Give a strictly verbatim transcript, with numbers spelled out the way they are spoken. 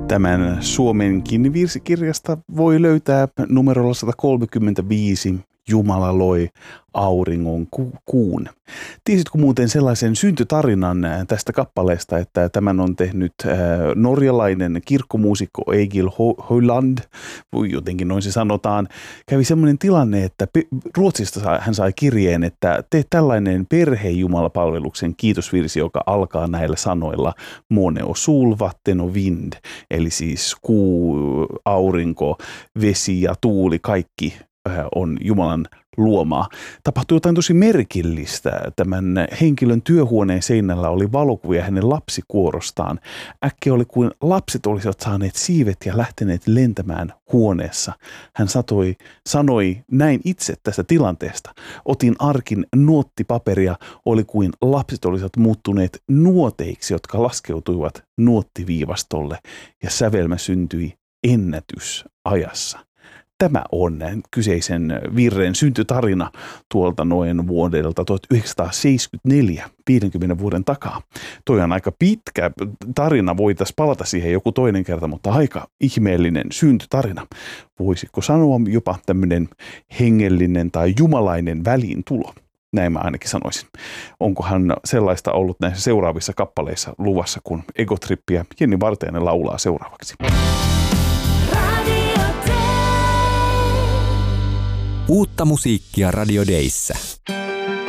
Tämän suomenkin virsikirjasta voi löytää numerolla sata kolmekymmentäviisi Jumala loi auringon ku- kuun. Tiesitkö muuten sellaisen syntytarinan tästä kappaleesta, että tämän on tehnyt äh, norjalainen kirkkomuusikko Egil Høyland, jotenkin noin se sanotaan. Kävi sellainen tilanne, että pe- Ruotsista sa- hän sai kirjeen, että tee tällainen perhejumalapalveluksen kiitosvirsi, joka alkaa näillä sanoilla Måne och sol, vatten och vind, eli siis kuu, aurinko, vesi ja tuuli, kaikki on Jumalan luomaa. Tapahtui jotain tosi merkillistä. Tämän henkilön työhuoneen seinällä oli valokuvia hänen lapsikuorostaan. Äkkiä oli kuin lapset olisivat saaneet siivet ja lähteneet lentämään huoneessa. Hän satoi, sanoi näin itse tästä tilanteesta. Otin arkin nuottipaperia, oli kuin lapset olisivat muuttuneet nuoteiksi, jotka laskeutuivat nuottiviivastolle ja sävelmä syntyi ennätysajassa. Tämä on kyseisen virren syntytarina tuolta noin vuodelta tuhatyhdeksänsataaseitsemänkymmentäneljä, viidenkymmenen vuoden takaa. Toi on aika pitkä tarina, voitaisiin palata siihen joku toinen kerta, mutta aika ihmeellinen syntytarina. Voisiko sanoa jopa tämmöinen hengellinen tai jumalainen väliintulo? Näin mä ainakin sanoisin. Onkohan sellaista ollut näissä seuraavissa kappaleissa luvassa, kun Egotrippiä Jenni Vartiainen laulaa seuraavaksi. Uutta musiikkia Radio Dayssä.